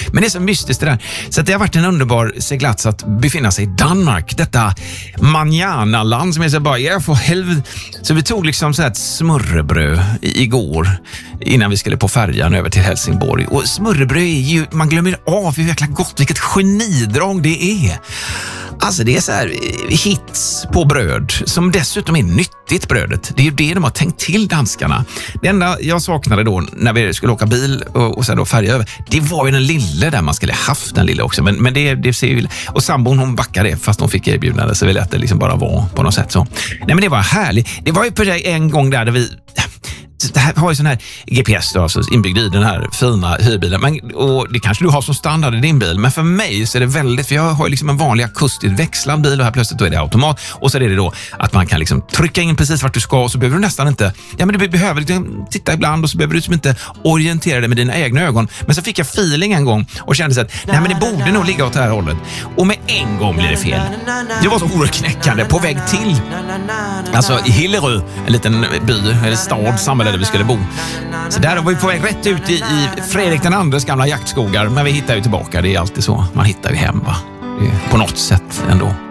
Men det är så mystiskt det där. Så att det har varit en underbar seglats att befinna sig i Danmark. Detta manjana-land som är så bara, jag får helvete. Så vi tog liksom så här ett smörrebröd igår innan vi skulle på färjan över till Helsingborg. Och smörrebröd är ju, man glömmer av hur jäkla gott, vilket genidrag det är. Alltså det är så här hits på bröd som dessutom är nyttigt brödet. Det är ju det de har tänkt till, danskarna. Det enda jag saknade då när vi skulle åka bil och sen då färja över, det var ju den lille där man skulle haft den lille också. Men det ser ju, och sambon hon backade fast hon fick erbjudande, så vi lät det liksom bara vara på något sätt så. Nej men det var härligt. Det var ju på sig en gång där vi... Det här har ju sån här GPS då, alltså inbyggd i den här fina hyrbilen. Och det kanske du har som standard i din bil. Men för mig så är det väldigt, för jag har ju liksom en vanlig akustiskt växlad bil och här plötsligt då är det automat. Och så är det då att man kan liksom trycka in precis vart du ska och så behöver du nästan inte, ja men du behöver liksom titta ibland och så behöver du liksom inte orientera dig med dina egna ögon. Men så fick jag feeling en gång och kände så att nej men det borde nog ligga åt det här hållet. Och med en gång blir det fel. Det var så oerhört knäckande på väg till, alltså i Hillerød, en liten by eller stad, samhälle där vi skulle bo. Så där var vi på väg rätt ut i Fredrik den andres gamla jaktskogar, men vi hittar ju tillbaka. Det är alltid så. Man hittar ju hem, va? På något sätt ändå.